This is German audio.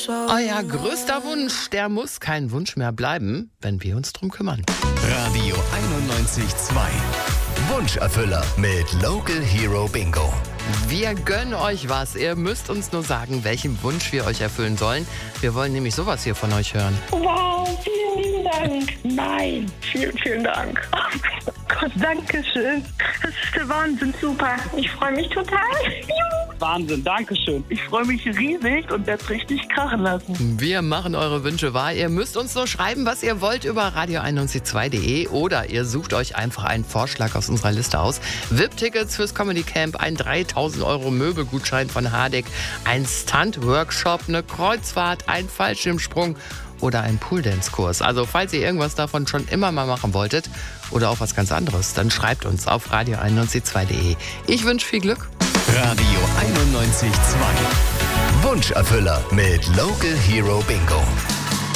Euer größter Wunsch, der muss kein Wunsch mehr bleiben, wenn wir uns drum kümmern. Radio 91.2. Wunscherfüller mit Local Hero Bingo. Wir gönnen euch was. Ihr müsst uns nur sagen, welchen Wunsch wir euch erfüllen sollen. Wir wollen nämlich sowas hier von euch hören. Wow, vielen lieben Dank. Nein, vielen, vielen Dank. Oh Gott, danke schön. Das ist der Wahnsinn, super. Ich freue mich total. Wahnsinn, danke schön. Ich freue mich riesig und werde es richtig krachen lassen. Wir machen eure Wünsche wahr. Ihr müsst uns nur schreiben, was ihr wollt über radio912.de oder ihr sucht euch einfach einen Vorschlag aus unserer Liste aus. VIP-Tickets fürs Comedy Camp, ein 3.000 € Möbelgutschein von Hardegg, ein Stunt-Workshop, eine Kreuzfahrt, ein Fallschirmsprung oder ein Pooldance-Kurs. Also falls ihr irgendwas davon schon immer mal machen wolltet oder auch was ganz anderes, dann schreibt uns auf radio912.de. Ich wünsche viel Glück. Radio 91.2. Wunscherfüller mit Local Hero Bingo.